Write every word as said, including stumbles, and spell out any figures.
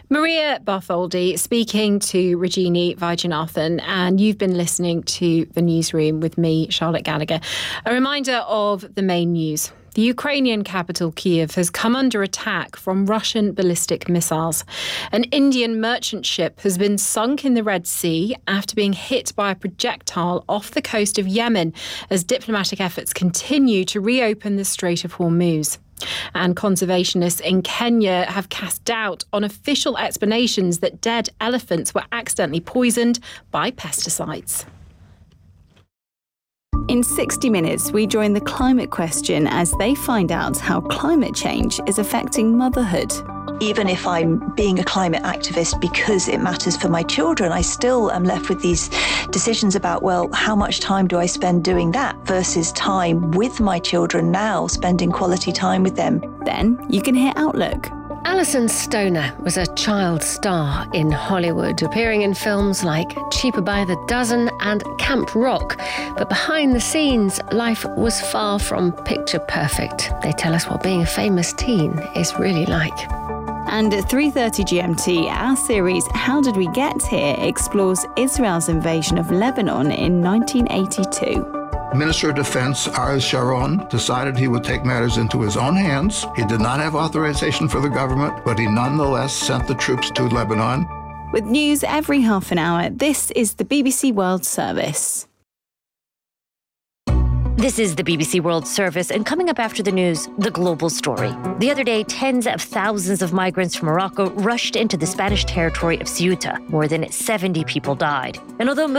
Maria Bartholdi speaking to Rajini Vaidyanathan, and you've been listening to The Newsroom with me, Charlotte Gallagher. A reminder of the main news. The Ukrainian capital, Kyiv, has come under attack from Russian ballistic missiles. An Indian merchant ship has been sunk in the Red Sea after being hit by a projectile off the coast of Yemen as diplomatic efforts continue to reopen the Strait of Hormuz. And conservationists in Kenya have cast doubt on official explanations that dead elephants were accidentally poisoned by pesticides. In sixty minutes, we join the climate question as they find out how climate change is affecting motherhood. Even if I'm being a climate activist because it matters for my children, I still am left with these decisions about, well, how much time do I spend doing that versus time with my children now, spending quality time with them. Then you can hear Outlook. Alison Stoner was a child star in Hollywood, appearing in films like Cheaper by the Dozen and Camp Rock. But behind the scenes, life was far from picture perfect. They tell us what being a famous teen is really like. And at three thirty G M T, our series How Did We Get Here explores Israel's invasion of Lebanon in nineteen eighty-two. Minister of Defense Ariel Sharon decided he would take matters into his own hands. He did not have authorization for the government, but he nonetheless sent the troops to Lebanon. With news every half an hour, this is the B B C World Service. This is the B B C World Service, and coming up after the news, the global story. The other day, tens of thousands of migrants from Morocco rushed into the Spanish territory of Ceuta. More than seventy people died. And although